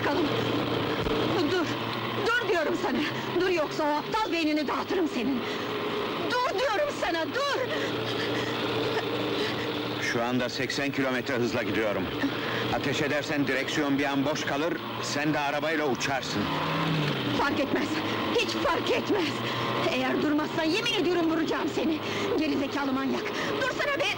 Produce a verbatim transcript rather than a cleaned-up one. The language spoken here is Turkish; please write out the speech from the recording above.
bakalım! Dur! Dur diyorum sana! Dur yoksa o aptal beynini dağıtırım senin! Dur diyorum sana, dur! Şu anda seksen kilometre hızla gidiyorum. Ateş edersen direksiyon bir an boş kalır, sen de arabayla uçarsın. Fark etmez! Hiç fark etmez! Eğer durmazsan yemin ediyorum vuracağım seni! Gerizekalı manyak! Dursana be!